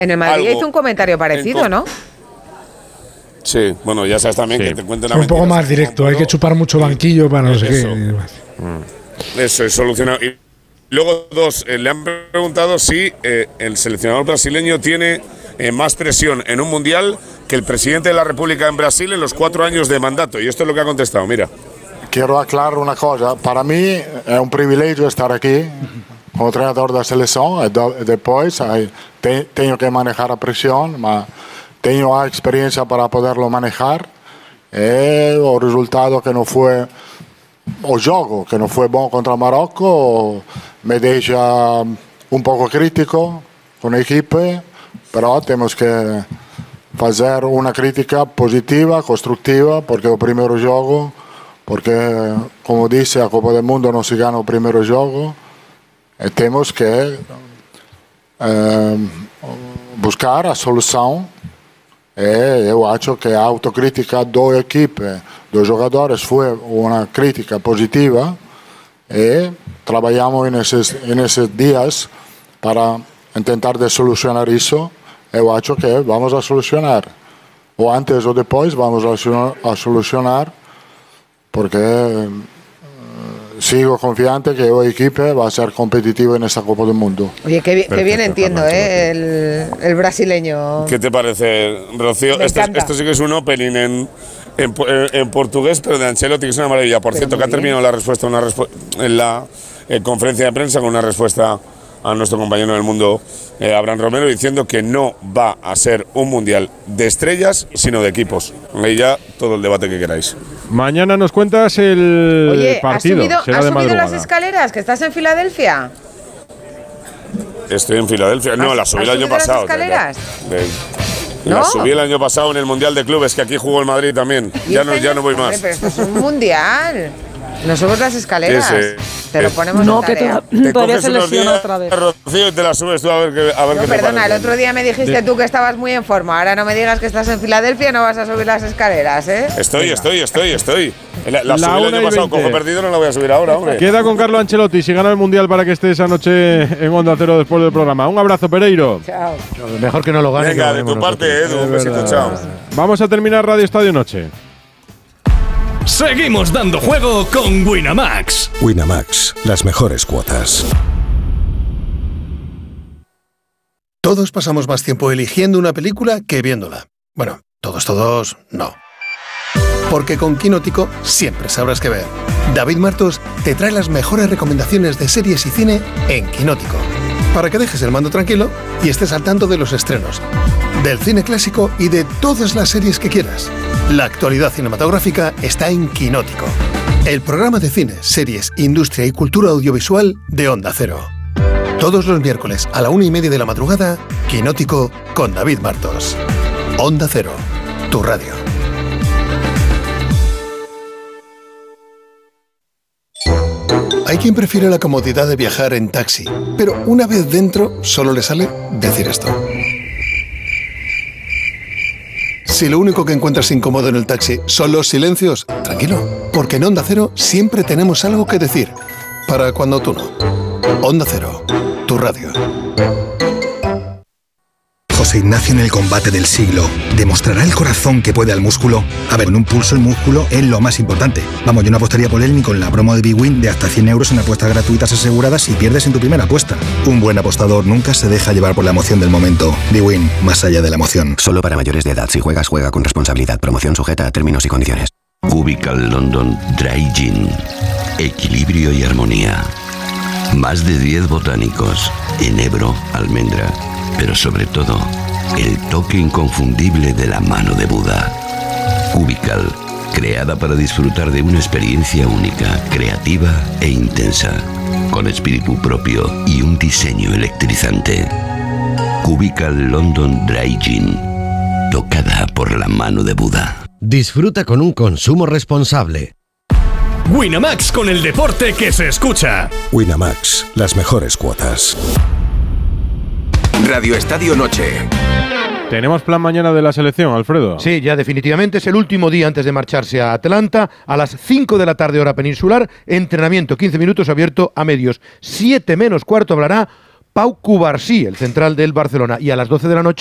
En el Madrid hizo un comentario parecido, ¿no? Sí, bueno, ya sabes también que te cuenten la mentira. Un poco más directo, hay que chupar mucho banquillo para no sé qué. Eso es solucionado. Y luego le han preguntado si el seleccionador brasileño tiene más presión en un mundial que el presidente de la República en Brasil en los 4 años de mandato. Y esto es lo que ha contestado, mira. Quiero aclarar una cosa. Para mí es un privilegio estar aquí como entrenador de la selección. Después tengo que manejar la presión, pero tengo experiencia para poderlo manejar. El resultado que no fue, o juego que no fue bueno contra Marocco, me deja un poco crítico con el equipo, pero tenemos que hacer una crítica positiva, constructiva, porque el primer juego, porque como dice, la Copa del Mundo no se gana el primer juego, y tenemos que buscar a solución. Eu acho que a autocrítica do equipe, dos jogadores, foi uma crítica positiva e trabalhamos nesses dias para tentar de solucionar isso. Eu acho que vamos a solucionar. Ou antes ou depois vamos a solucionar, porque sigo confiante que el equipo va a ser competitivo en esta Copa del Mundo. Oye, qué bien entiendo, el brasileño. ¿Qué te parece, Rocío? Esto sí que es un opening en portugués, pero de Ancelotti, que es una maravilla. Por cierto, que ha terminado la respuesta en la conferencia de prensa con una respuesta a nuestro compañero del mundo, Abraham Romero, diciendo que no va a ser un mundial de estrellas, sino de equipos. Ahí ya todo el debate que queráis. Mañana nos cuentas el partido. ¿Has subido las escaleras? ¿Que estás en Filadelfia? Estoy en Filadelfia. No, las subí el año pasado. ¿Las escaleras? Las subí el año pasado en el Mundial de Clubes, que aquí jugó el Madrid también. Ya no voy más. Pero esto es un mundial. No subes las escaleras. Sí. Te lo ponemos en tarea. Que todavía se lesiona otra vez. Rocío, y te la subes tú a ver qué no, perdona, el otro día me dijiste tú que estabas muy en forma. Ahora no me digas que estás en Filadelfia y no vas a subir las escaleras, ¿eh? Estoy. La subí el año pasado, cojo perdido, no la voy a subir ahora, hombre. Queda con Carlo Ancelotti, si gana el Mundial, para que esté esa noche en Onda Cero después del programa. Un abrazo, Pereiro. Chao. Mejor que no lo gane. Venga, de tu parte, Edu, un besito, chao. Vamos a terminar Radio Estadio Noche. Seguimos dando juego con Winamax. Winamax, las mejores cuotas. Todos pasamos más tiempo eligiendo una película que viéndola. Bueno, todos, no. Porque con Quinótico siempre sabrás qué ver. David Martos te trae las mejores recomendaciones de series y cine en Quinótico, para que dejes el mando tranquilo y estés al tanto de los estrenos, del cine clásico y de todas las series que quieras. La actualidad cinematográfica está en Quinótico, el programa de cine, series, industria y cultura audiovisual de Onda Cero. Todos los miércoles a la 1:30 de la madrugada, Quinótico con David Martos. Onda Cero, tu radio. Hay quien prefiere la comodidad de viajar en taxi, pero una vez dentro solo le sale decir esto. Si lo único que encuentras incómodo en el taxi son los silencios, tranquilo, porque en Onda Cero siempre tenemos algo que decir, para cuando tú no. Onda Cero, tu radio. José Ignacio en el combate del siglo. ¿Demostrará el corazón que puede al músculo? A ver, en un pulso el músculo es lo más importante. Vamos, yo no apostaría por él ni con la promo de BWIN de hasta 100 euros en apuestas gratuitas aseguradas si pierdes en tu primera apuesta. Un buen apostador nunca se deja llevar por la emoción del momento. BWIN, más allá de la emoción. Solo para mayores de edad. Si juegas, juega con responsabilidad. Promoción sujeta a términos y condiciones. Cubical London Dry Gin. Equilibrio y armonía. Más de 10 botánicos. Enebro, almendra. Pero sobre todo, el toque inconfundible de la mano de Buda. Cubical, creada para disfrutar de una experiencia única, creativa e intensa, con espíritu propio y un diseño electrizante. Cubical London Dry Gin, tocada por la mano de Buda. Disfruta con un consumo responsable. Winamax, con el deporte que se escucha. Winamax, las mejores cuotas. Radio Estadio Noche. ¿Tenemos plan mañana de la selección, Alfredo? Sí, ya definitivamente es el último día antes de marcharse a Atlanta. A las 5 de la tarde, hora peninsular, entrenamiento 15 minutos abierto a medios. 7 menos cuarto hablará Pau Cubarsí, el central del Barcelona. Y a las 12 de la noche